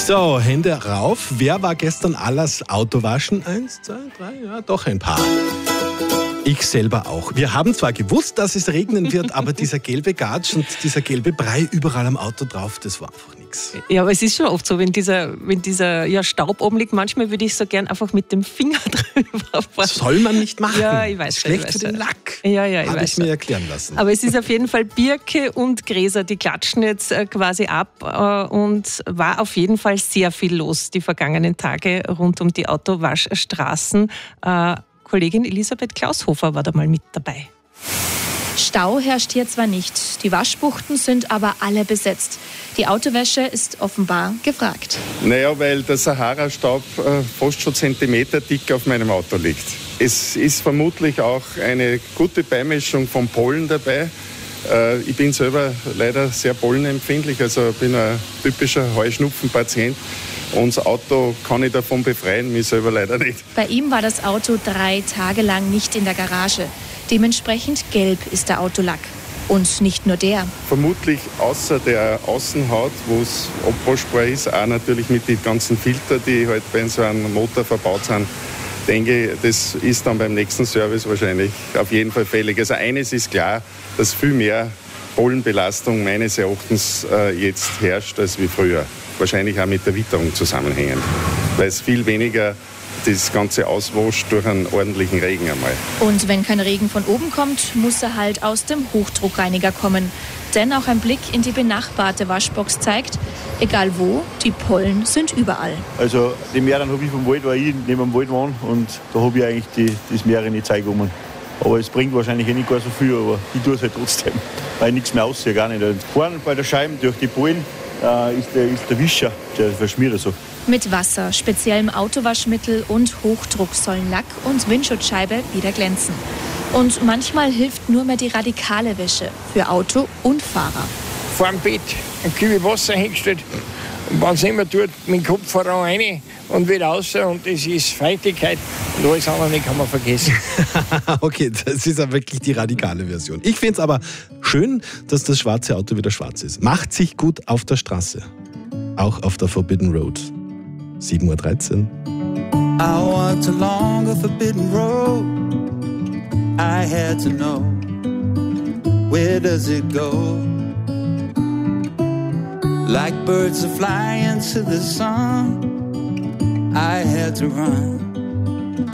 So, Hände rauf. Wer war gestern alles Autowaschen? 1, 2, 3, ja, doch ein paar. Ich selber auch. Wir haben zwar gewusst, dass es regnen wird, aber dieser gelbe Gatsch und dieser gelbe Brei überall am Auto drauf, das war einfach nichts. Ja, aber es ist schon oft so, wenn dieser Staub oben liegt, manchmal würde ich so gern einfach mit dem Finger drüber fahren. Soll man nicht machen. Ja, ich weiß. Schlecht für den Lack. Ja, ich habe weiß. ich mir erklären lassen. Aber es ist auf jeden Fall Birke und Gräser, die klatschen jetzt quasi ab und war auf jeden Fall sehr viel los die vergangenen Tage rund um die Autowaschstraßen. Kollegin Elisabeth Klaushofer war da mal mit dabei. Stau herrscht hier zwar nicht, die Waschbuchten sind aber alle besetzt. Die Autowäsche ist offenbar gefragt. Naja, weil der Sahara-Staub fast schon Zentimeter dick auf meinem Auto liegt. Es ist vermutlich auch eine gute Beimischung von Pollen dabei. Ich bin selber leider sehr pollenempfindlich, also bin ein typischer Heuschnupfen-Patient. Und das Auto kann ich davon befreien, mich selber leider nicht. Bei ihm war das Auto 3 Tage lang nicht in der Garage. Dementsprechend gelb ist der Autolack. Und nicht nur der. Vermutlich außer der Außenhaut, wo es abwaschbar ist, auch natürlich mit den ganzen Filtern, die halt bei so einem Motor verbaut sind. Denke, das ist dann beim nächsten Service wahrscheinlich auf jeden Fall fällig. Also eines ist klar, dass viel mehr Pollenbelastung meines Erachtens jetzt herrscht als wie früher. Wahrscheinlich auch mit der Witterung zusammenhängen, weil es viel weniger das Ganze auswascht durch einen ordentlichen Regen einmal. Und wenn kein Regen von oben kommt, muss er halt aus dem Hochdruckreiniger kommen. Denn auch ein Blick in die benachbarte Waschbox zeigt, egal wo, die Pollen sind überall. Also die Meeren habe ich vom Wald, weil ich neben dem Wald wohne und da habe ich eigentlich das Meer nicht gezeigt. Aber es bringt wahrscheinlich nicht gar so viel, aber ich tue es halt trotzdem, weil ich nichts mehr aussehe, gar nicht. Und vorne bei der Scheibe durch die Pollen ist der Wischer, der verschmiert so. Mit Wasser, speziellem Autowaschmittel und Hochdruck sollen Lack und Windschutzscheibe wieder glänzen. Und manchmal hilft nur mehr die radikale Wäsche für Auto und Fahrer. Vor dem Bett ein Kübel Wasser hingestellt und wenn es nicht mehr tut, mit dem Kopf voran rein und wieder raus und das ist Feuchtigkeit und alles andere kann man vergessen. Okay, das ist ja wirklich die radikale Version. Ich finde es aber schön, dass das schwarze Auto wieder schwarz ist. Macht sich gut auf der Straße. Auch auf der Forbidden Road. 7:13 Uhr. I walked along a forbidden road. I had to know, where does it go? Like birds that fly into the sun, I had to run.